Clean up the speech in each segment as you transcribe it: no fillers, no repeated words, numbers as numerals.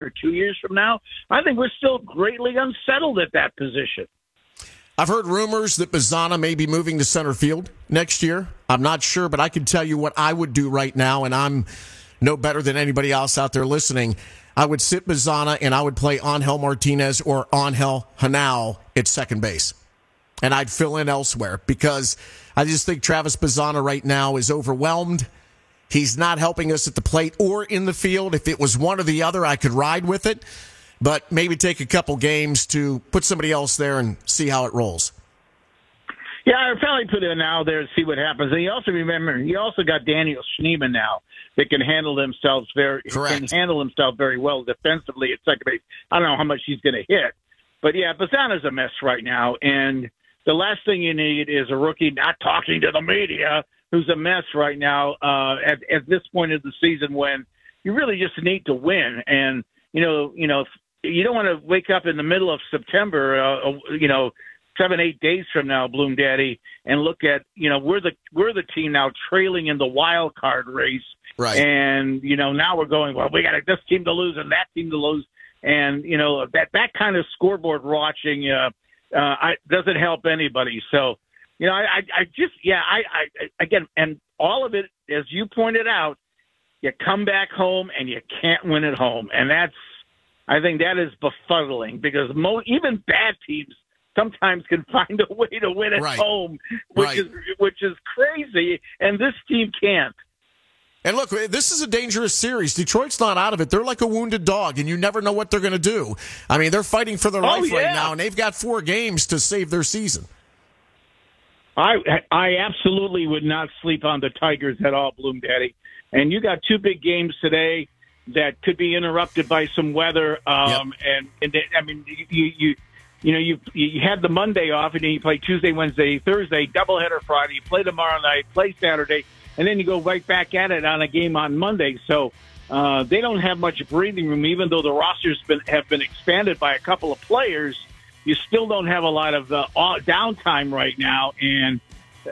or 2 years from now, I think we're still greatly unsettled at that position. I've heard rumors that Bazzana may be moving to center field next year. I'm not sure, but I can tell you what I would do right now, and I'm no better than anybody else out there listening. I would sit Bazzana, and I would play Angel Martinez or Angel Hanao at second base. And I'd fill in elsewhere because I just think Travis Bazzana right now is overwhelmed. He's not helping us at the plate or in the field. If it was one or the other, I could ride with it. But maybe take a couple games to put somebody else there and see how it rolls. Yeah, I would probably put it now there and see what happens. And you also remember, you also got Daniel Schneemann now that can handle himself very well defensively at second base. I don't know how much he's going to hit, but yeah, Bazzana's a mess right now. And the last thing you need is a rookie not talking to the media, who's a mess right now at this point of the season when you really just need to win. And you don't want to wake up in the middle of September, 7-8 days from now, Bloom Daddy, and look at, we're the team now trailing in the wild card race. Right. And, now we're going, well, we got this team to lose and that team to lose. And, that kind of scoreboard watching doesn't help anybody. So, again, and all of it, as you pointed out, you come back home and you can't win at home. And I think that is befuddling because even bad teams sometimes can find a way to win at home, which is crazy. And this team can't. And look, this is a dangerous series. Detroit's not out of it. They're like a wounded dog, and you never know what they're going to do. I mean, they're fighting for their life right now, and they've got 4 games to save their season. I absolutely would not sleep on the Tigers at all, Bloom Daddy. And you got 2 big games today that could be interrupted by some weather. You had the Monday off, and then you play Tuesday, Wednesday, Thursday, doubleheader Friday. You play tomorrow night, play Saturday, and then you go right back at it on a game on Monday. So they don't have much breathing room, even though the rosters have been expanded by a couple of players. You still don't have a lot of downtime right now, and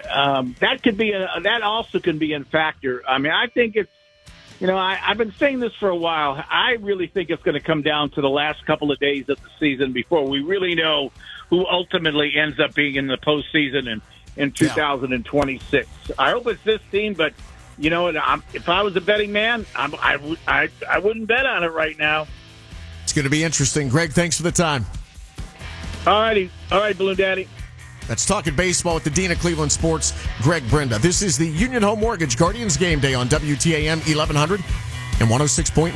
that also can be a factor. I mean, I think it's, I've been saying this for a while. I really think it's going to come down to the last couple of days of the season before we really know who ultimately ends up being in the postseason in 2026. I hope it's this team, but if I was a betting man, I wouldn't bet on it right now. It's going to be interesting. Greg, thanks for the time. All right, Balloon Daddy. That's Talking Baseball with the Dean of Cleveland Sports, Greg Brenda. This is the Union Home Mortgage Guardians Game Day on WTAM 1100 and 106.9.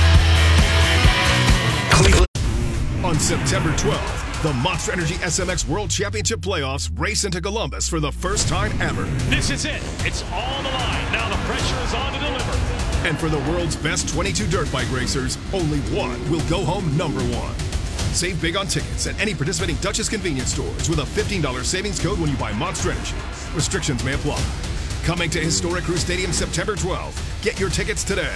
Cleveland. On September 12th, the Monster Energy SMX World Championship Playoffs race into Columbus for the first time ever. This is it. It's all the line. Now the pressure is on to deliver. And for the world's best 22 dirt bike racers, only one will go home number 1. Save big on tickets at any participating Dutchess convenience stores with a $15 savings code when you buy Monster Energy. Restrictions may apply. Coming to Historic Crew Stadium September 12th. Get your tickets today.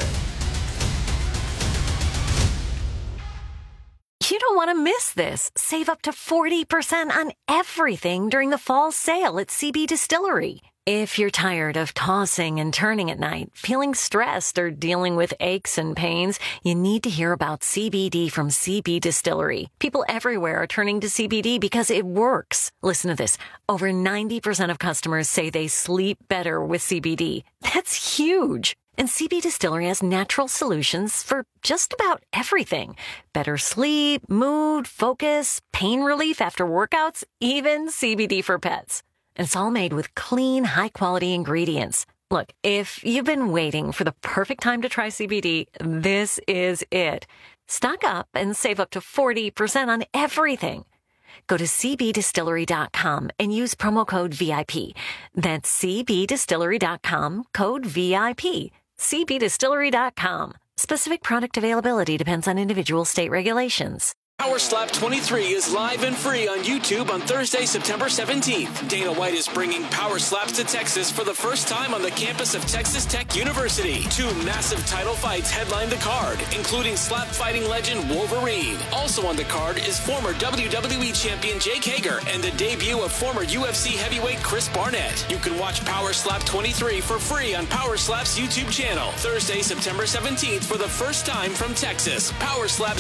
You don't want to miss this. Save up to 40% on everything during the fall sale at CB Distillery. If you're tired of tossing and turning at night, feeling stressed, or dealing with aches and pains, you need to hear about CBD from CB Distillery. People everywhere are turning to CBD because it works. Listen to this. Over 90% of customers say they sleep better with CBD. That's huge. And CB Distillery has natural solutions for just about everything. Better sleep, mood, focus, pain relief after workouts, even CBD for pets. And it's all made with clean, high-quality ingredients. Look, if you've been waiting for the perfect time to try CBD, this is it. Stock up and save up to 40% on everything. Go to cbdistillery.com and use promo code VIP. That's cbdistillery.com, code VIP. cbdistillery.com. Specific product availability depends on individual state regulations. Power Slap 23 is live and free on YouTube on Thursday, September 17th. Dana White is bringing Power Slaps to Texas for the first time on the campus of Texas Tech University. 2 massive title fights headline the card, including slap fighting legend Wolverine. Also on the card is former WWE champion Jake Hager and the debut of former UFC heavyweight Chris Barnett. You can watch Power Slap 23 for free on Power Slap's YouTube channel. Thursday, September 17th for the first time from Texas. Power Slap